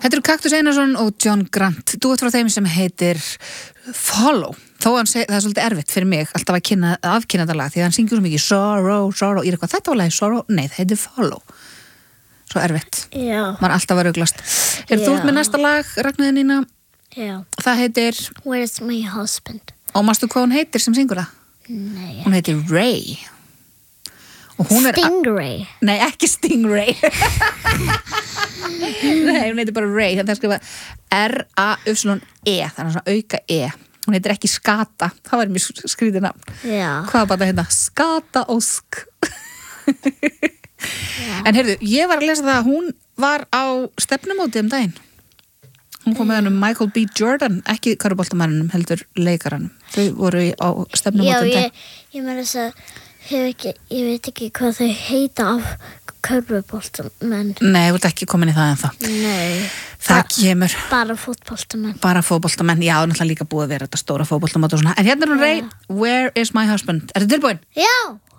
Þetta eru Kaktus Einarsson og John Grant. Þú ert frá þeim sem heitir Follow. Þó hann segi, það er svolítið erfitt fyrir mig alltaf að afkynna þetta lag því að hann syngur svo mikið sorrow, sorrow. Ég er eitthvað, þetta var lagi sorrow? Nei, það heitir Follow. Svo erfitt. Já. Maður alltaf að ruglast. Þú ert með næsta lag, Ragnheiður? Já. Það heitir Where's my husband? Og manstu hvað hún heitir sem syngur það? Nei. Hún heitir Ray. Og hún Stingray. Nei, ekki Stingray. Nei, hún heitir bara Ray. Það er skrifað R-A-Y-E. Það er svona auka E. Hún heitir ekki Skata. Það var mjög skrítið nafn. Já. Hvað var þetta hérna? Skata Ósk. En heyrðu, ég var að lesa það að hún var á stefnumóti daginn. Hún kom með hann Michael B. Jordan, ekki körfuboltamannunum, heldur leikaranum. Þau voru á stefnumóti Já, ég meira þess að ég veit ekki hvað þau heita af körfuboltamenn. Nei, þú ert ekki komin í það ennþá. Nei. Það kemur. Bara fótboltamenn. Bara fótboltamenn, já, náttúrulega líka búið að vera þetta stóra fótboltamót og svona. En hérna er hún Ray, Where is my husband? Er þetta tilbúin? Já.